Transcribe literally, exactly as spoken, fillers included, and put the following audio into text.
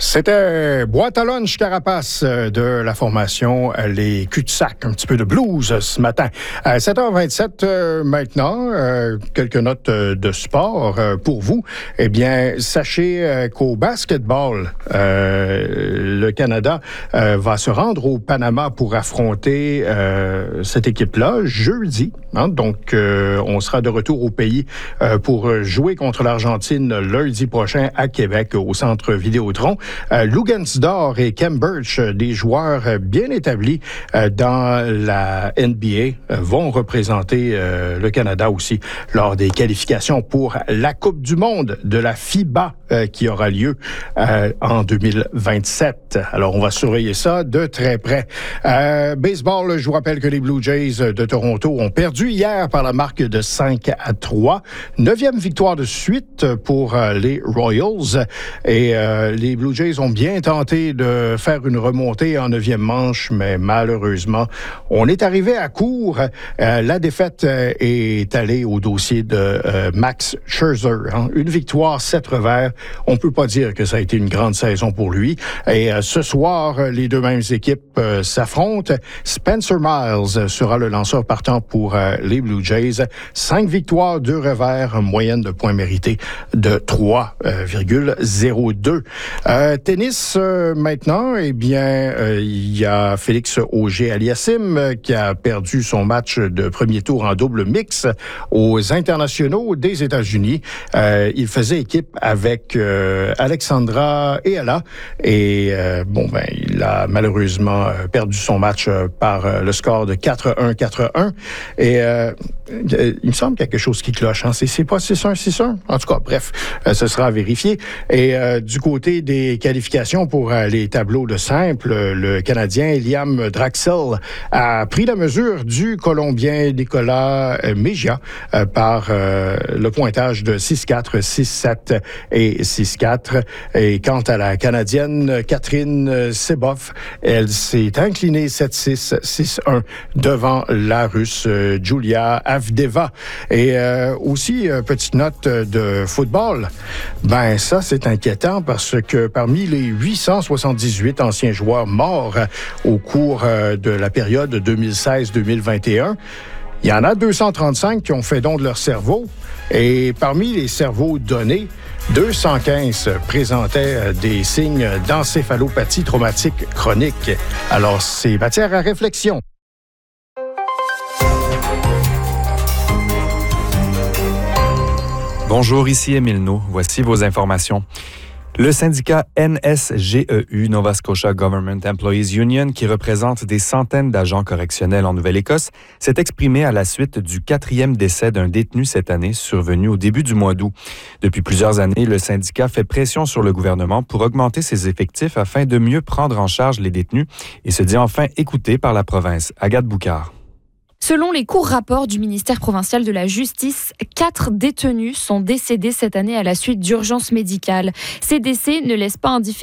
C'était Boîte à lunch Carapace de la formation Les Cul-de-sac. Un petit peu de blues ce matin. À sept heures vingt-sept euh, maintenant, euh, quelques notes de sport euh, pour vous. Eh bien, sachez euh, qu'au basketball, euh, le Canada euh, va se rendre au Panama pour affronter euh, cette équipe-là jeudi. Hein, donc, euh, on sera de retour au pays euh, pour jouer contre l'Argentine lundi prochain à Québec, au Centre Vidéotron. Euh, Lugansdor et Kem Birch, des joueurs bien établis euh, dans la N B A, euh, vont représenter euh, le Canada aussi lors des qualifications pour la Coupe du monde de la FIBA euh, qui aura lieu euh, en deux mille vingt-sept. Alors, on va surveiller ça de très près. Euh, baseball, je vous rappelle que les Blue Jays de Toronto ont perdu hier par la marque de cinq à trois. Neuvième victoire de suite pour euh, les Royals. Et euh, les Blue Jays ont bien tenté de faire une remontée en neuvième manche, mais malheureusement, on est arrivé à court. Euh, la défaite euh, est allée au dossier de euh, Max Scherzer. Hein. Une victoire, sept revers. On peut pas dire que ça a été une grande saison pour lui. Et euh, ce soir, les deux mêmes équipes euh, s'affrontent. Spencer Miles sera le lanceur partant pour euh, les Blue Jays. Cinq victoires, deux revers, moyenne de points mérités de trois virgule zéro deux. Euh, tennis, euh, maintenant, eh bien, euh, il y a Félix Auger-Aliassime euh, qui a perdu son match de premier tour en double mix aux internationaux des États-Unis. Euh, il faisait équipe avec euh, Alexandra Eala et, euh, bon, ben, il a malheureusement perdu son match euh, par euh, le score de quatre un quatre un. Et euh, il me semble quelque chose qui cloche. Hein? C'est, c'est pas six un six un? En tout cas, bref, euh, ce sera vérifié. Et euh, du côté des qualifications pour euh, les tableaux de simple, le Canadien Liam Draxel a pris la mesure du Colombien Nicolas Mejia euh, par euh, le pointage de six quatre, six sept et six quatre. Et quant à la Canadienne Catherine Seboff, elle s'est inclinée sept six, six un devant la Russe euh, Julia Avdeva. Et euh, aussi, euh, petite note de football, ben ça c'est inquiétant parce que parmi les huit cent soixante-dix-huit anciens joueurs morts au cours euh, de la période deux mille seize deux mille vingt et un, il y en a deux cent trente-cinq qui ont fait don de leur cerveau. Et parmi les cerveaux donnés, deux cent quinze présentaient des signes d'encéphalopathie traumatique chronique. Alors, c'est matière à réflexion. Bonjour, ici Émile No. Voici vos informations. Le syndicat N S G E U, Nova Scotia Government Employees Union, qui représente des centaines d'agents correctionnels en Nouvelle-Écosse, s'est exprimé à la suite du quatrième décès d'un détenu cette année, survenu au début du mois d'août. Depuis plusieurs années, le syndicat fait pression sur le gouvernement pour augmenter ses effectifs afin de mieux prendre en charge les détenus et se dit enfin écouté par la province. Agathe Boucard. Selon les courts rapports du ministère provincial de la Justice, quatre détenus sont décédés cette année à la suite d'urgences médicales. Ces décès ne laissent pas indifférents